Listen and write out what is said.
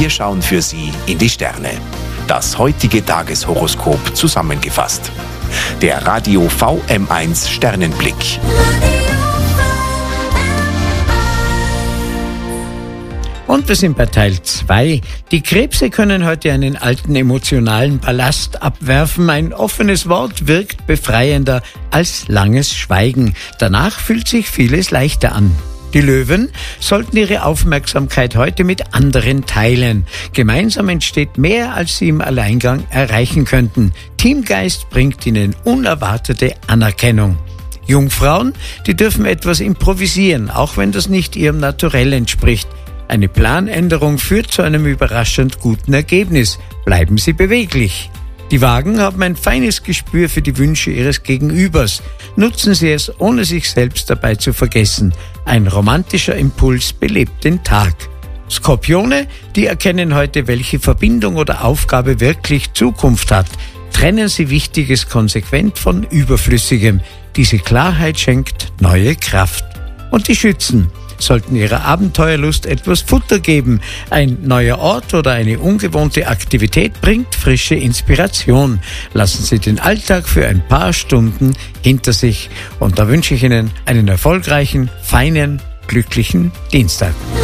Wir schauen für Sie in die Sterne. Das heutige Tageshoroskop zusammengefasst. Der Radio VM1 Sternenblick. Und wir sind bei Teil 2. Die Krebse können heute einen alten emotionalen Ballast abwerfen. Ein offenes Wort wirkt befreiender als langes Schweigen. Danach fühlt sich vieles leichter an. Die Löwen sollten ihre Aufmerksamkeit heute mit anderen teilen. Gemeinsam entsteht mehr, als sie im Alleingang erreichen könnten. Teamgeist bringt ihnen unerwartete Anerkennung. Jungfrauen, die dürfen etwas improvisieren, auch wenn das nicht ihrem Naturell entspricht. Eine Planänderung führt zu einem überraschend guten Ergebnis. Bleiben Sie beweglich. Die Wagen haben ein feines Gespür für die Wünsche ihres Gegenübers. Nutzen Sie es, ohne sich selbst dabei zu vergessen. Ein romantischer Impuls belebt den Tag. Skorpione, die erkennen heute, welche Verbindung oder Aufgabe wirklich Zukunft hat. Trennen Sie Wichtiges konsequent von Überflüssigem. Diese Klarheit schenkt neue Kraft. Und die Schützen sollten ihrer Abenteuerlust etwas Futter geben. Ein neuer Ort oder eine ungewohnte Aktivität bringt frische Inspiration. Lassen Sie den Alltag für ein paar Stunden hinter sich. Und da wünsche ich Ihnen einen erfolgreichen, feinen, glücklichen Dienstag.